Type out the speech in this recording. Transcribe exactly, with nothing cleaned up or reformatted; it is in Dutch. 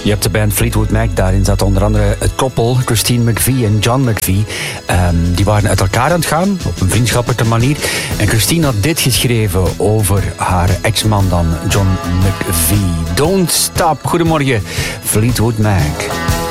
Je hebt de band Fleetwood Mac, daarin zat onder andere het koppel Christine McVie en John McVie. Um, die waren uit elkaar aan het gaan, op een vriendschappelijke manier. En Christine had dit geschreven over haar ex-man dan, John McVie. Don't Stop. Goedemorgen, Fleetwood Mac.